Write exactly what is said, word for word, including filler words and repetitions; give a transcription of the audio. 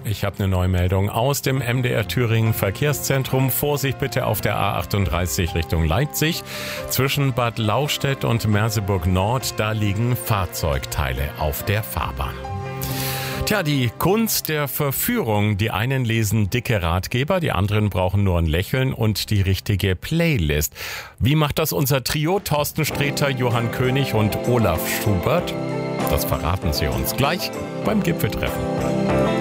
Ich habe eine Neumeldung aus dem M D R Thüringen Verkehrszentrum. Vorsicht bitte auf der A achtunddreißig Richtung Leipzig. Zwischen Bad Lauchstädt und Merseburg Nord, da liegen Fahrzeugteile auf der Fahrbahn. Tja, die Kunst der Verführung. Die einen lesen dicke Ratgeber, die anderen brauchen nur ein Lächeln und die richtige Playlist. Wie macht das unser Trio? Thorsten Sträter, Johann König und Olaf Schubert? Das verraten sie uns gleich beim Gipfeltreffen.